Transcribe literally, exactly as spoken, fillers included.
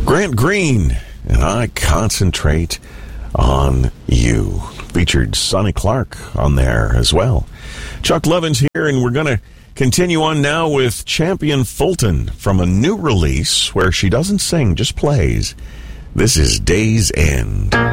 Grant Green, and I Concentrate on You. Featured Sonny Clark on there as well. Chuck Levin's here, and we're going to continue on now with Champion Fulton from a new release where she doesn't sing, just plays. This is Day's End.